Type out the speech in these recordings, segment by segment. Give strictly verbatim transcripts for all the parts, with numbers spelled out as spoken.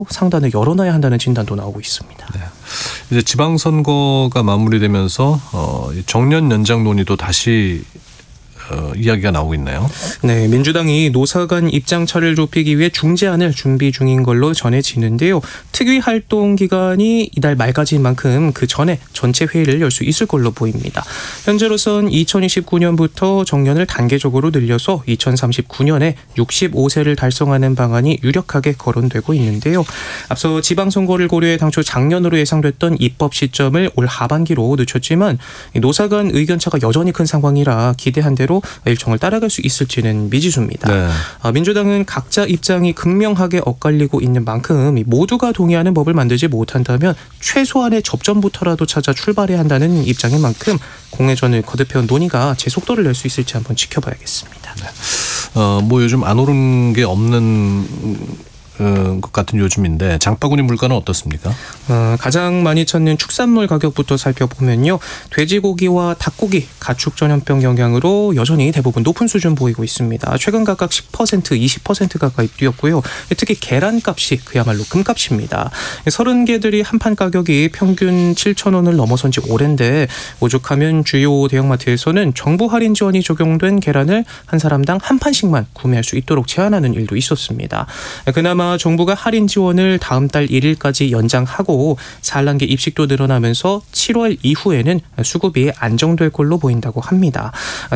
상단을 열어놔야 한다는 진단도 나오고 있습니다. 네. 이제 지방선거가 마무리되면서 어, 정년 연장 논의도 다시 어, 이야기가 나오고 있나요? 네, 민주당이 노사 간 입장차를 좁히기 위해 중재안을 준비 중인 걸로 전해지는데요. 특위 활동 기간이 이달 말까지인 만큼 그 전에 전체 회의를 열 수 있을 걸로 보입니다. 현재로선 이천이십구 년부터 정년을 단계적으로 늘려서 이천삼십구 년에 육십오 세를 달성하는 방안이 유력하게 거론되고 있는데요. 앞서 지방선거를 고려해 당초 작년으로 예상됐던 입법 시점을 올 하반기로 늦췄지만 노사 간 의견차가 여전히 큰 상황이라 기대한 대로 일정을 따라갈 수 있을지는 미지수입니다. 네. 민주당은 각자 입장이 극명하게 엇갈리고 있는 만큼 모두가 동의하는 법을 만들지 못한다면 최소한의 접전부터라도 찾아 출발해야 한다는 입장인 만큼 공회전을 거듭해온 논의가 제 속도를 낼 수 있을지 한번 지켜봐야겠습니다. 네. 어, 뭐 요즘 안 오른 게 없는 것 같은 요즘인데 장바구니 물가는 어떻습니까? 어, 가장 많이 찾는 축산물 가격부터 살펴보면요. 돼지고기와 닭고기, 가축 전염병 영향으로 여전히 대부분 높은 수준 보이고 있습니다. 최근 각각 십 퍼센트, 이십 퍼센트 가까이 뛰었고요. 특히 계란값이 그야말로 금값입니다. 서른 개들이 한판 가격이 평균 칠천 원을 넘어선 지 오랜데 오죽하면 주요 대형마트에서는 정부 할인 지원이 적용된 계란을 한 사람당 한 판씩만 구매할 수 있도록 제한하는 일도 있었습니다. 그나마 정부가 할인 지원을 다음 달 일 일까지 연장하고 산란계 입식도 늘어나면서 칠월 이후에는 수급이 안정될 걸로 보인다고 합니다.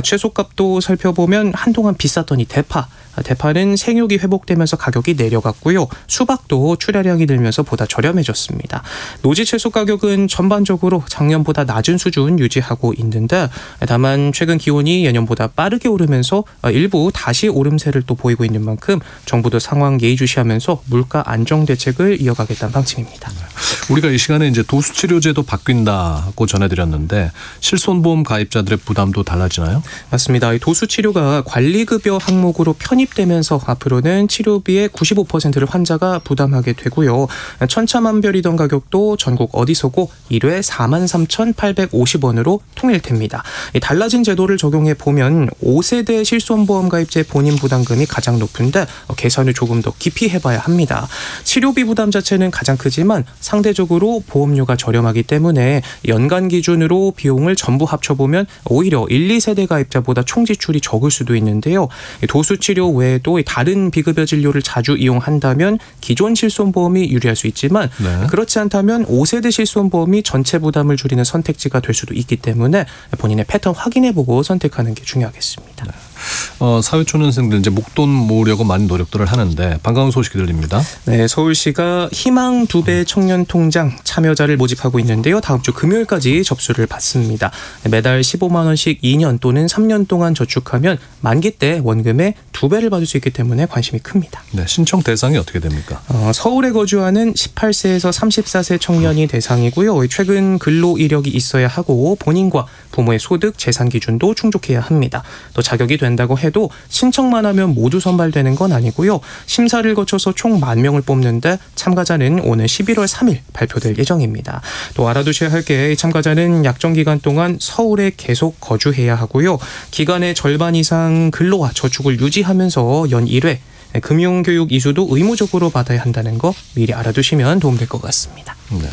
채소값도 살펴보면 한동안 비쌌더니 대파. 대파는 생육이 회복되면서 가격이 내려갔고요. 수박도 출하량이 늘면서 보다 저렴해졌습니다. 노지 채소 가격은 전반적으로 작년보다 낮은 수준 유지하고 있는데 다만 최근 기온이 예년보다 빠르게 오르면서 일부 다시 오름세를 또 보이고 있는 만큼 정부도 상황 예의주시하면서 물가 안정 대책을 이어가겠다는 방침입니다. 우리가 이 시간에 이제 도수치료제도 바뀐다고 전해드렸는데 실손보험 가입자들의 부담도 달라지나요? 맞습니다. 도수치료가 관리급여 항목으로 편입되면서 앞으로는 치료비의 구십오 퍼센트를 환자가 부담하게 되고요. 천차만별이던 가격도 전국 어디서고 일 회 사만 삼천팔백오십 원으로 통일됩니다. 달라진 제도를 적용해 보면 오 세대 실손보험 가입자의 본인 부담금이 가장 높은데 계산을 조금 더 깊이 해봐야 합니다. 치료비 부담 자체는 가장 크지만 상대적으로 보험료가 저렴하기 때문에 연간 기준으로 비용을 전부 합쳐보면 오히려 일, 이 세대 가입자보다 총 지출이 적을 수도 있는데요. 도수치료 외에도 다른 비급여 진료를 자주 이용한다면 기존 실손보험이 유리할 수 있지만 네. 그렇지 않다면 오 세대 실손보험이 전체 부담을 줄이는 선택지가 될 수도 있기 때문에 본인의 패턴 확인해보고 선택하는 게 중요하겠습니다. 네. 어, 사회초년생들 이제 목돈 모으려고 많은 노력들을 하는데 반가운 소식이 들립니다. 네, 서울시가 희망 두 배 청년 통장 참여자를 모집하고 있는데요. 다음 주 금요일까지 접수를 받습니다. 매달 십오만 원씩 이 년 또는 삼 년 동안 저축하면 만기 때 원금의 두 배를 받을 수 있기 때문에 관심이 큽니다. 네, 신청 대상이 어떻게 됩니까? 어, 서울에 거주하는 십팔 세에서 삼십사 세 청년이 대상이고요. 최근 근로 이력이 있어야 하고 본인과 부모의 소득, 재산 기준도 충족해야 합니다. 또 자격이 된다고 해도 신청만 하면 모두 선발되는 건 아니고요. 심사를 거쳐서 총 만 명을 뽑는데 참가자는 오는 십일월 삼 일 발표될 예정입니다. 또 알아두셔야 할 게 참가자는 약정 기간 동안 서울에 계속 거주해야 하고요. 기간의 절반 이상 근로와 저축을 유지하면서 연 일 회 금융교육 이수도 의무적으로 받아야 한다는 거 미리 알아두시면 도움될 것 같습니다. 네.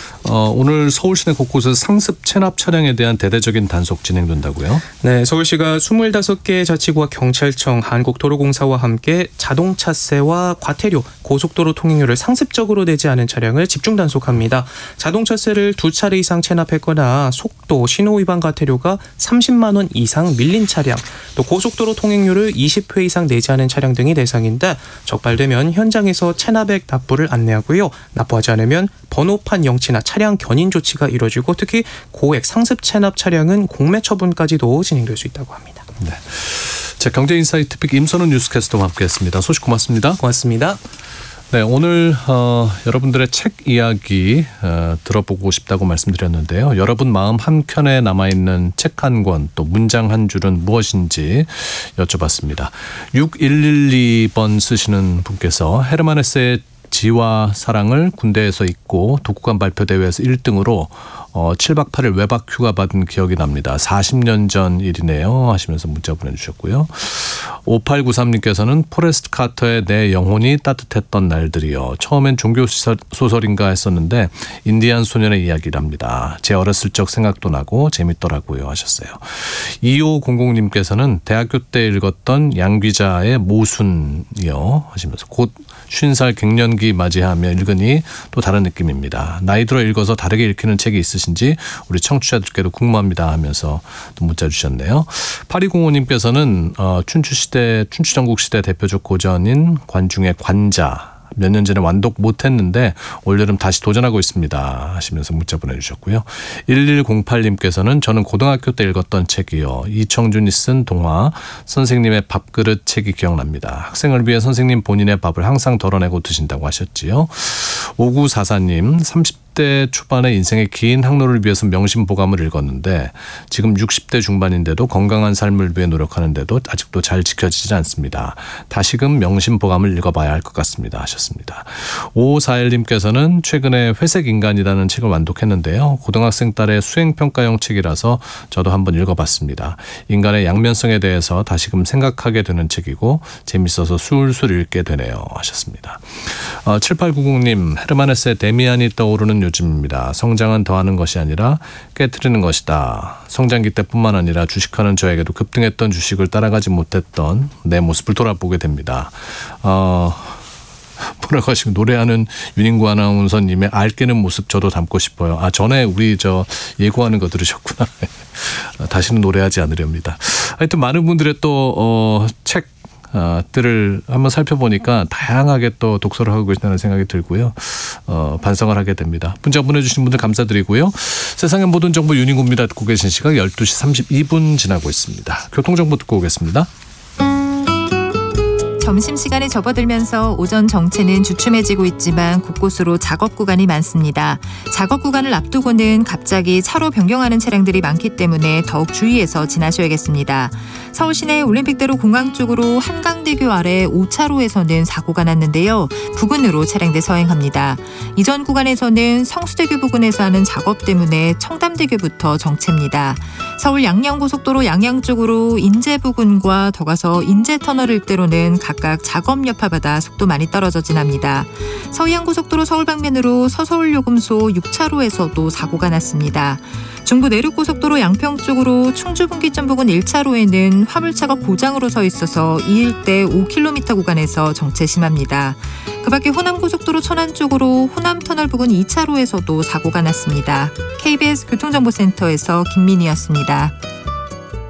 어, 오늘 서울 시내 곳곳에서 상습 체납 차량에 대한 대대적인 단속 진행된다고요? 네, 서울시가 스물다섯 개 자치구와 경찰청, 한국도로공사와 함께 자동차세와 과태료, 고속도로 통행료를 상습적으로 내지 않은 차량을 집중 단속합니다. 자동차세를 두 차례 이상 체납했거나 속도, 신호 위반 과태료가 삼십만 원 이상 밀린 차량, 또 고속도로 통행료를 이십 회 이상 내지 않은 차량 등이 대상인데 적발되면 현장에서 체납액 납부를 안내하고요. 납부하지 않으면 번호판 영치나 차량 견인 조치가 이루어지고 특히 고액 상습 체납 차량은 공매 처분까지도 진행될 수 있다고 합니다. 네. 자, 경제인사이트 픽 임선훈 뉴스캐스터와 함께했습니다. 소식 고맙습니다. 고맙습니다. 네, 오늘 어, 여러분들의 책 이야기 어, 들어보고 싶다고 말씀드렸는데요. 여러분 마음 한켠에 남아있는 책 한 권, 또 문장 한 줄은 무엇인지 여쭤봤습니다. 육일일이 번 쓰시는 분께서 헤르만 헤세의 지와 사랑을 군대에서 읽고 독후감 발표 대회에서 일 등으로 어, 칠 박 팔 일 외박 휴가 받은 기억이 납니다. 사십 년 전 일이네요 하시면서 문자 보내주셨고요. 오팔구삼님께서는 포레스트 카터의 내 영혼이 따뜻했던 날들이요. 처음엔 종교 소설인가 했었는데 인디안 소년의 이야기랍니다. 제 어렸을 적 생각도 나고 재밌더라고요 하셨어요. 이오공공님께서는 대학교 때 읽었던 양 기자의 모순이요 하시면서 곧 쉰 살 갱년기 맞이하며 읽으니 또 다른 느낌입니다. 나이 들어 읽어서 다르게 읽히는 책이 있으신지 우리 청취자들께도 궁금합니다 하면서 또 문자 주셨네요. 팔이공오님께서는 어, 춘추시대 춘추전국시대 대표적 고전인 관중의 관자 몇 년 전에 완독 못했는데 올여름 다시 도전하고 있습니다 하시면서 문자 보내주셨고요. 일일공팔님께서는 저는 고등학교 때 읽었던 책이요. 이청준이 쓴 동화 선생님의 밥그릇 책이 기억납니다. 학생을 위해 선생님 본인의 밥을 항상 덜어내고 드신다고 하셨지요. 오구사사님 삼십 대 초반의 인생의 긴 항로를 위해서 명심보감을 읽었는데 지금 육십 대 중반인데도 건강한 삶을 위해 노력하는데도 아직도 잘 지켜지지 않습니다. 다시금 명심보감을 읽어봐야 할 것 같습니다 하셨습니다. 오오사일님께서는 최근에 회색인간이라는 책을 완독했는데요. 고등학생 딸의 수행평가용 책이라서 저도 한번 읽어봤습니다. 인간의 양면성에 대해서 다시금 생각하게 되는 책이고 재밌어서 술술 읽게 되네요 하셨습니다. 어, 칠팔구공님 헤르만 헤세의 데미안이 떠오르는 요즘입니다. 성장은 더하는 것이 아니라 깨트리는 것이다. 성장기 때뿐만 아니라 주식하는 저에게도 급등했던 주식을 따라가지 못했던 내 모습을 돌아보게 됩니다. 어, 뭐라고 하시고 노래하는 윤인구 아나운서님의 알게는 모습 저도 담고 싶어요. 아 전에 우리 저 예고하는 거 들으셨구나. 다시는 노래하지 않으렵니다. 하여튼 많은 분들의 또 어, 책 어, 들을 한번 살펴보니까 다양하게 또 독서를 하고 계시다는 생각이 들고요. 어, 반성을 하게 됩니다. 문자 보내주신 분들 감사드리고요. 세상의 모든 정보 윤인구입니다. 듣고 계신 시각 열두 시 삼십이 분 지나고 있습니다. 교통정보 듣고 오겠습니다. 점심시간에 접어들면서 오전 정체는 주춤해지고 있지만 곳곳으로 작업 구간이 많습니다. 작업 구간을 앞두고는 갑자기 차로 변경하는 차량들이 많기 때문에 더욱 주의해서 지나셔야겠습니다. 서울 시내 올림픽대로 공항 쪽으로 한강대교 아래 오 차로에서는 사고가 났는데요. 부근으로 차량들 서행합니다. 이전 구간에서는 성수대교 부근에서 하는 작업 때문에 청담대교부터 정체입니다. 서울 양양고속도로 양양 쪽으로 인제 부근과 더 가서 인제터널 일대로는 각각 작업 여파받아 속도 많이 떨어져 지납니다. 서해안고속도로 서울 방면으로 서서울요금소 육 차로에서도 사고가 났습니다. 중부 내륙고속도로 양평 쪽으로 충주분기점 부근 일 차로에는 화물차가 고장으로 서 있어서 이 일대 오 킬로미터 구간에서 정체 심합니다. 그 밖에 호남고속도로 천안 쪽으로 호남터널 부근 이 차로에서도 사고가 났습니다. 케이비에스 교통정보센터에서 김민희였습니다.